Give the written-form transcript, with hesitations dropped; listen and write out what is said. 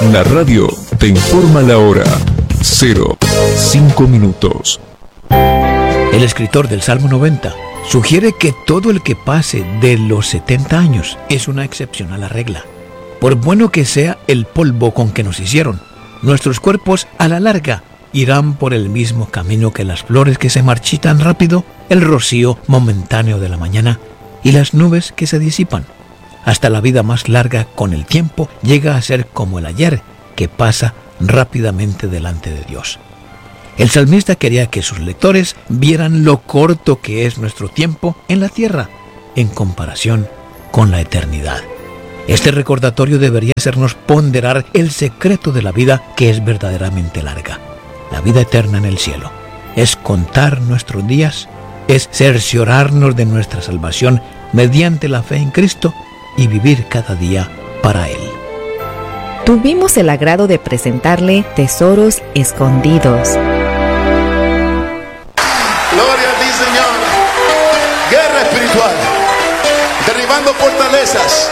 La radio te informa la hora. 5 minutos. El escritor del Salmo 90 sugiere que todo el que pase de los 70 años es una excepción a la regla. Por bueno que sea el polvo con que nos hicieron, nuestros cuerpos a la larga irán por el mismo camino que las flores que se marchitan rápido, el rocío momentáneo de la mañana y las nubes que se disipan. Hasta la vida más larga con el tiempo llega a ser como el ayer, que pasa rápidamente delante de Dios. El salmista quería que sus lectores vieran lo corto que es nuestro tiempo en la tierra en comparación con la eternidad. Este recordatorio debería hacernos ponderar el secreto de la vida, que es verdaderamente larga. La vida eterna en el cielo es contar nuestros días, es cerciorarnos de nuestra salvación mediante la fe en Cristo y vivir cada día para Él. Tuvimos el agrado de presentarle Tesoros Escondidos. Gloria a ti, Señor. Guerra espiritual, derribando fortalezas,